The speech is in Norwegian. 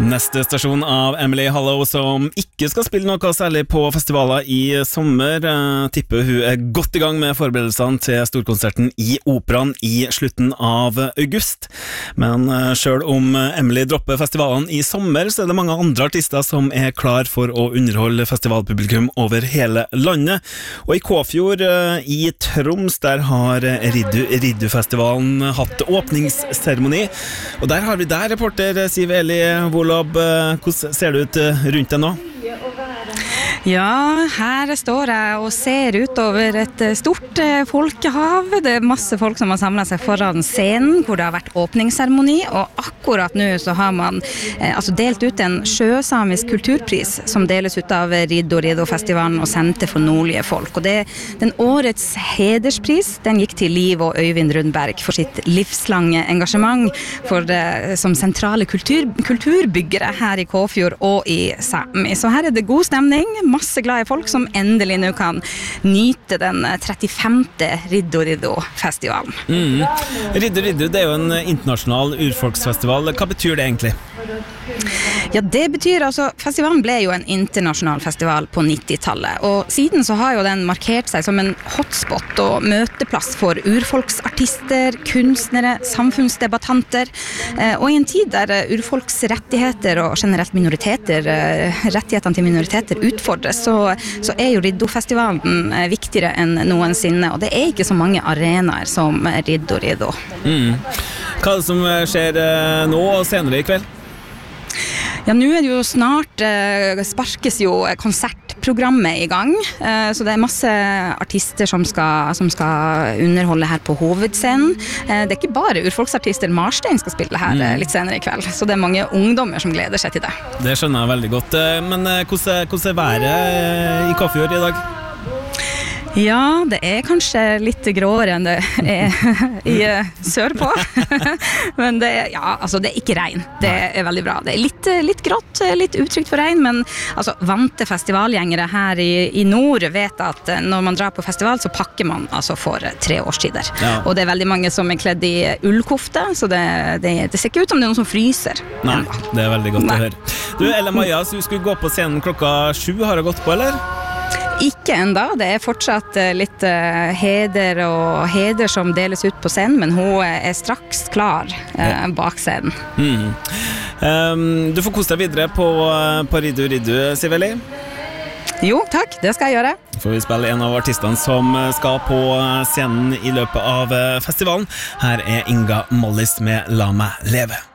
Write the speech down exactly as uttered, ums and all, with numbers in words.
Neste stasjon av Emily Hallow, som ikke skal spille noe særlig på festivaler i sommer, tipper hun er godt i gang med forberedelsene til storkonserten i Operaen i slutten av august. Men selv om Emily dropper festivalen i sommer, så er det mange andre artister som er klar for å underholde festivalpublikum over hele landet. Og i Kåfjord i Troms, der har Riddu Riddu-festivalen hatt åpningsseremoni. Og der har vi der reporter Siv Eli Volab. Hvordan ser det ut rundt deg nå? Ja, her står jeg og ser ut over et stort folkehav. Det er masse folk som har samlet seg foran scenen, hvor det har vært åpningsseremoni, og akkurat nå så har man eh, altså delt ut en sjøsamisk kulturpris, som deles ut av Riddu Riddu-festivalen og Senter for nordlige folk. Og det, den årets hederspris, den gikk til Liv og Øyvind Rundberg for sitt livslange engasjement for, eh, som sentrale kultur, kulturbyggere her i Kåfjord og i Sápmi. Så her er det god stemning, masse glade folk som endelig nå kan nyte den trettifemte Riddu Riddu-festivalen. Mm. Riddu Riddu, det er jo en internasjonal urfolksfestival. Hva betyr det egentlig? Ja, det betyr altså, festivalen ble jo en internasjonal festival på nittitallet, og siden så har jo den markert seg som en hotspot og møteplass for urfolksartister, kunstnere, samfunnsdebattanter, og i en tid der urfolksrettigheter og generelt minoriteter, rettighetene til minoriteter utfordres, så, så er jo Riddu-festivalen viktigere enn noensinne, og det er ikke så mange arenaer som Riddu Riddu. Mm. Hva er det som skjer nå og senere i kveld? Ja, nå er det jo snart eh, sparkes jo konsertprogrammet i gang, eh, så det er masse artister som skal, som skal underholde her på hovedscenen. Eh, det er ikke bare urfolksartister. Marstein skal spille her mm. litt senere i kveld, så det er mange ungdommer som gleder seg til det. Det skjønner jeg veldig godt, men hvordan, hvordan er været i Kåfjord i dag? Ja, det er kanskje litt gråere enn det er i sørpå, men det er, ja, altså det er ikke regn, det er veldig bra. Det er litt, litt grått, litt utrygt for regn, men altså, vante festivalgjengere her i, i nord vet at når man drar på festival, så pakker man altså for tre årstider. Ja. Og det er veldig mange som er kledd i ullkofte, så det, det, det ser ikke ut som det er noen som fryser. Nei, det er veldig godt Nei. Å høre. Du, Ella Maja, så du skulle gå på scenen klokka sju, har det gått på, eller? Ikke enda, det er fortsatt litt uh, heder og heder som deles ut på scenen, men hun er straks klar uh, bak scenen. Mm. Um, du får kose deg videre på, uh, på Riddu Riddu, Siv Eli. Jo, takk, det skal jeg gjøre. Får vi spille en av artistene som skal på scenen i løpet av festivalen. Her er Inga Mollis med La meg leve.